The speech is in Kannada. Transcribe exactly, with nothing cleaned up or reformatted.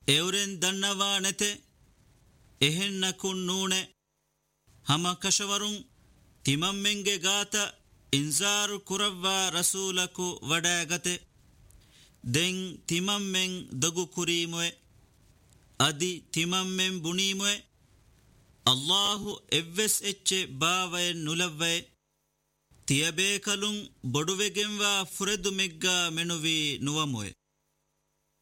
ಎವರೆನ್ ದನ್ನವಾ ನೆತೆ ಎಹೆನ್ನಕುನ್ ನೂಣೆ ಹಮ ಕಶವರುಂ ತಿಮಮ್ಮೆಂಗೆ ಗಾತ ಇನ್ಸಾರು ಕುರವ್ವಾ ರಸೂಲಕು ವಡಾಗತೆ ದೆಂ ತಿಮಮ್ಮೆಂ ದಗು ಕುರೀಮೊಯೆ ಅದಿ ತಿಮಮ್ಮೆಂ ಬುಣೀಮೊಯೆ ಅಲ್ಲಾಹು ಎವ್ವೆಸ್ ಎಚ್ಚೆ ಬಾವಯನ್ ನುಲವ್ವಯೆ ತಿಯಬೇಕಲುಂ ಬೊಡುವೆಗೆಂವಾ ಫುರೆದು ಮೆಗ್ಗಾ ಮೆನುವಿ ನುವಮೊಯೆ.